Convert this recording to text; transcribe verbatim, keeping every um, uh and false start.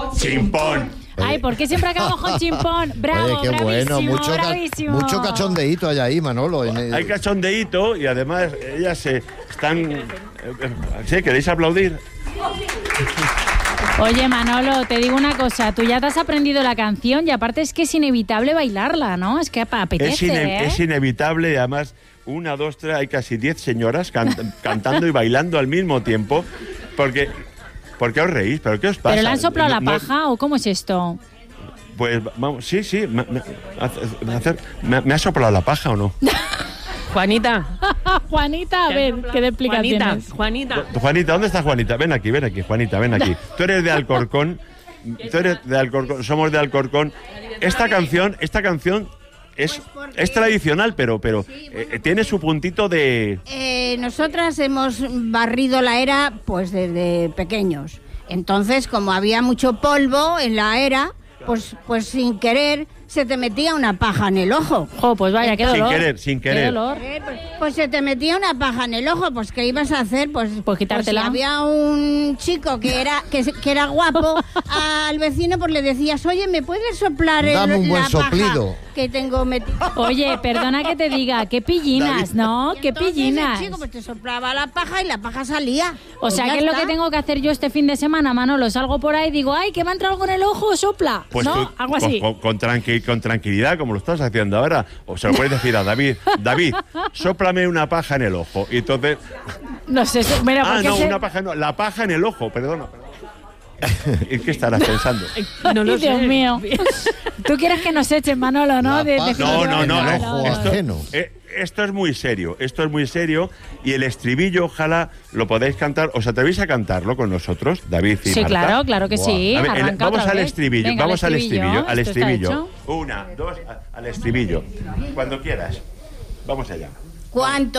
chimpón. Ay, ¿por qué siempre acabamos con chimpón? Bravo, Oye, qué bueno, mucho, bravísimo. mucho cachondeíto hay ahí, Manolo. En el... Hay cachondeíto y además ellas se están... Eh, eh, ¿Sí? ¿Queréis aplaudir? Oye, Manolo, te digo una cosa. Tú ya te has aprendido la canción y aparte es que es inevitable bailarla, ¿no? Es que apetece, Es, ine ¿eh? es inevitable y además una, dos, tres, hay casi diez señoras can cantando y bailando al mismo tiempo. Porque... ¿Por qué os reís? ¿Pero qué os pasa? ¿Pero le han soplado no, la no, paja o cómo es esto? Pues vamos, sí, sí. ¿Me, me, hacer, me, ¿me ha soplado la paja o no? Juanita. Juanita, a ver, ¿qué de explicaciones? Juanita, Juanita. Juanita, ¿dónde está Juanita? Ven aquí, ven aquí, Juanita, ven aquí. Tú eres de Alcorcón. Tú eres de Alcorcón, somos de Alcorcón. Esta canción, esta canción es, es tradicional, pero, pero eh, tiene su puntito de... Eh, nosotras hemos barrido la era pues desde pequeños. Entonces, como había mucho polvo en la era, pues, pues sin querer se te metía una paja en el ojo. Oh, pues vaya, qué dolor. Sin querer, sin querer. Qué dolor. Eh, pues, pues se te metía una paja en el ojo, pues ¿qué ibas a hacer? Pues, pues quitártela. Pues si había un chico que era que, que era guapo, al vecino pues le decías, oye, ¿me puedes soplar el, Dame un buen la paja soplido que tengo metido? Oye, perdona que te diga, qué pillinas, ¿no? Y Qué entonces pillinas. el chico pues te soplaba la paja y la paja salía. O Y sea, ya ¿qué es lo está. que tengo que hacer yo este fin de semana, Manolo? Salgo por ahí y digo, ay, que me ha entrado algo en el ojo, sopla. Pues ¿No? tú, Algo así. Con, con, tranqui con tranquilidad, como lo estás haciendo ahora. O se lo puedes decir a David. David, sóplame una paja en el ojo. Y entonces... No sé, mira, Ah, porque no, se... una paja no. La paja en el ojo, perdona. perdona. ¿En qué estarás pensando? No lo Ay, Dios sé. mío. Tú quieres que nos echen, Manolo, ¿no? La De- de paja fin No, de no, no, semana. Ojo no. Esto, ajeno. eh, esto es muy serio, esto es muy serio. Y el estribillo, ojalá lo podáis cantar. ¿Os atrevéis a cantarlo con nosotros, David y Sí, Marta? claro, claro que sí. A ver, el- Arranca vamos otra al vez. estribillo, Venga, vamos al estribillo, al esto está estribillo. hecho. Una, dos, a- al estribillo. Cuando quieras. Vamos allá. ¿Cuánto